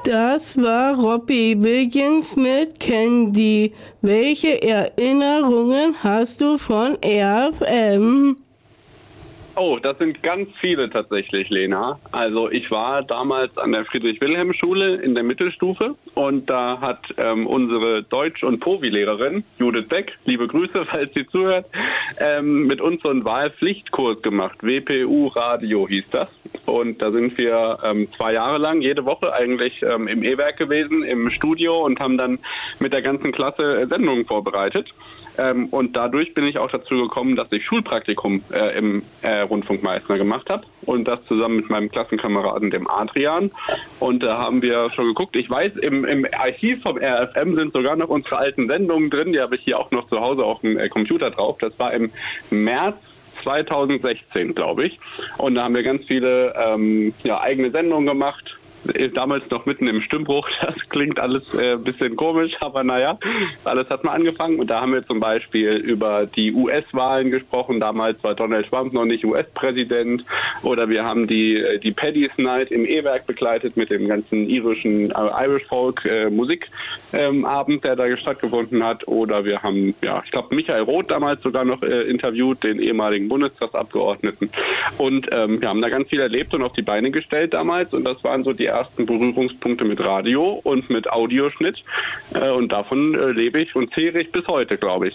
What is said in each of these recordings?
Das war Robbie Williams mit Candy. Welche Erinnerungen hast du von RFM? Oh, das sind ganz viele tatsächlich, Lena. Also ich war damals an der Friedrich-Wilhelm-Schule in der Mittelstufe und da hat unsere Deutsch- und Provi-Lehrerin Judith Beck, liebe Grüße, falls sie zuhört, mit uns so einen Wahlpflichtkurs gemacht. WPU Radio hieß das. Und da sind wir 2 Jahre lang jede Woche eigentlich im E-Werk gewesen, im Studio und haben dann mit der ganzen Klasse Sendungen vorbereitet. Und dadurch bin ich auch dazu gekommen, dass ich Schulpraktikum im Rundfunk Meißner gemacht habe und das zusammen mit meinem Klassenkameraden, dem Adrian. Und da haben wir schon geguckt. Ich weiß, im Archiv vom RFM sind sogar noch unsere alten Sendungen drin. Die habe ich hier auch noch zu Hause auf dem Computer drauf. Das war im März 2016, glaube ich. Und da haben wir ganz viele eigene Sendungen gemacht. Damals noch mitten im Stimmbruch, das klingt alles ein bisschen komisch, aber naja, alles hat mal angefangen und da haben wir zum Beispiel über die US-Wahlen gesprochen, damals war Donald Trump noch nicht US-Präsident oder wir haben die Paddy's Night im E-Werk begleitet mit dem ganzen irischen Irish Folk Musikabend, der da stattgefunden hat oder wir haben, ich glaube Michael Roth damals sogar noch interviewt, den ehemaligen Bundestagsabgeordneten und wir haben da ganz viel erlebt und auf die Beine gestellt damals und das waren so die ersten Berührungspunkte mit Radio und mit Audioschnitt und davon lebe ich und zehre ich bis heute, glaube ich.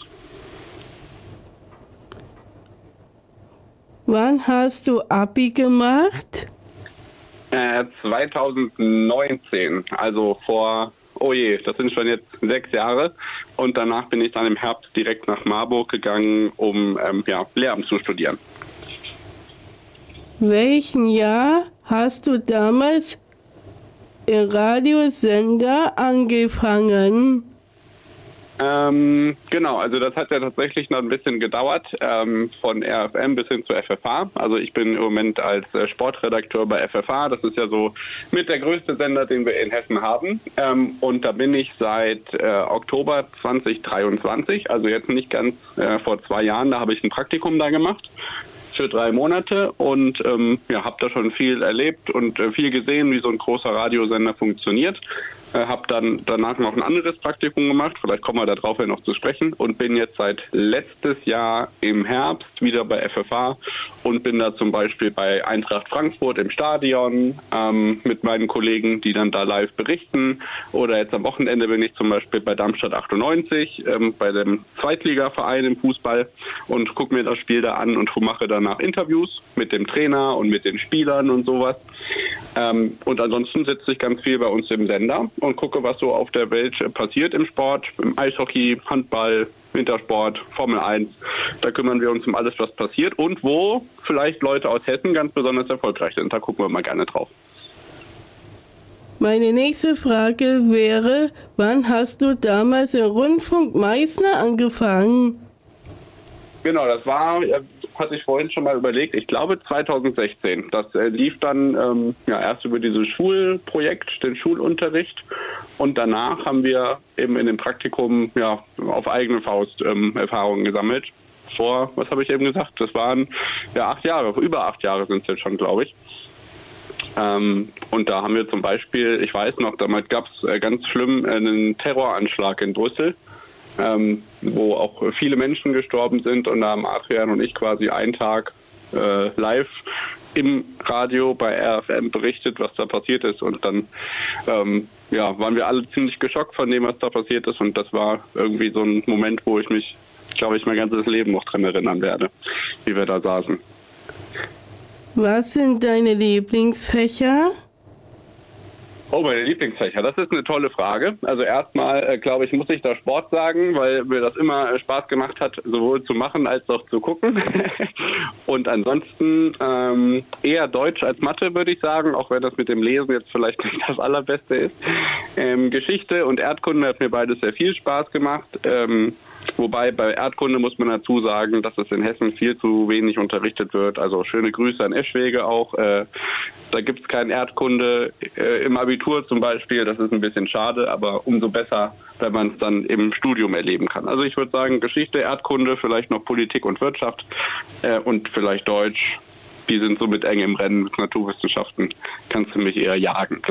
Wann hast du Abi gemacht? 2019, also das sind schon jetzt 6 Jahre und danach bin ich dann im Herbst direkt nach Marburg gegangen, um Lehramt zu studieren. Welchen Jahr hast du damals im Radiosender angefangen? Genau, also das hat ja tatsächlich noch ein bisschen gedauert, von RFM bis hin zu FFH. Also ich bin im Moment als Sportredakteur bei FFH. Das ist ja so mit der größte Sender, den wir in Hessen haben. Und da bin ich seit Oktober 2023, also jetzt nicht ganz vor 2 Jahren, da habe ich ein Praktikum da gemacht. Für 3 Monate und habe da schon viel erlebt und viel gesehen, wie so ein großer Radiosender funktioniert. Habe dann danach noch ein anderes Praktikum gemacht, vielleicht kommen wir da drauf ja noch zu sprechen und bin jetzt seit letztes Jahr im Herbst wieder bei FFH und bin da zum Beispiel bei Eintracht Frankfurt im Stadion mit meinen Kollegen, die dann da live berichten oder jetzt am Wochenende bin ich zum Beispiel bei Darmstadt 98 bei dem Zweitligaverein im Fußball und gucke mir das Spiel da an und mache danach Interviews mit dem Trainer und mit den Spielern und sowas. Und ansonsten sitze ich ganz viel bei uns im Sender und gucke, was so auf der Welt passiert im Sport, im Eishockey, Handball, Wintersport, Formel 1. Da kümmern wir uns um alles, was passiert und wo vielleicht Leute aus Hessen ganz besonders erfolgreich sind. Da gucken wir mal gerne drauf. Meine nächste Frage wäre, wann hast du damals im Rundfunk Meißner angefangen? Genau, das hatte ich vorhin schon mal überlegt, ich glaube 2016. Das lief dann erst über dieses Schulprojekt, den Schulunterricht und danach haben wir eben in dem Praktikum auf eigene Faust Erfahrungen gesammelt. Was habe ich eben gesagt? Das waren 8 Jahre, über 8 Jahre sind es jetzt schon, glaube ich. Und da haben wir zum Beispiel, ich weiß noch, damals gab es ganz schlimm einen Terroranschlag in Brüssel. Wo auch viele Menschen gestorben sind und da haben Adrian und ich quasi einen Tag live im Radio bei RFM berichtet, was da passiert ist und dann waren wir alle ziemlich geschockt von dem, was da passiert ist und das war irgendwie so ein Moment, wo ich mich, glaube ich, mein ganzes Leben noch dran erinnern werde, wie wir da saßen. Was sind deine Lieblingsfächer? Oh, meine Lieblingsfächer, das ist eine tolle Frage. Also erstmal, glaube ich, muss ich da Sport sagen, weil mir das immer Spaß gemacht hat, sowohl zu machen als auch zu gucken. Und ansonsten eher Deutsch als Mathe, würde ich sagen, auch wenn das mit dem Lesen jetzt vielleicht nicht das Allerbeste ist. Geschichte und Erdkunde hat mir beides sehr viel Spaß gemacht. Wobei bei Erdkunde muss man dazu sagen, dass es in Hessen viel zu wenig unterrichtet wird. Also schöne Grüße an Eschwege auch. Da gibt es keine Erdkunde im Abitur zum Beispiel. Das ist ein bisschen schade, aber umso besser, wenn man es dann im Studium erleben kann. Also ich würde sagen Geschichte, Erdkunde, vielleicht noch Politik und Wirtschaft und vielleicht Deutsch. Die sind so mit eng im Rennen mit Naturwissenschaften. Kannst du mich eher jagen, glaube ich.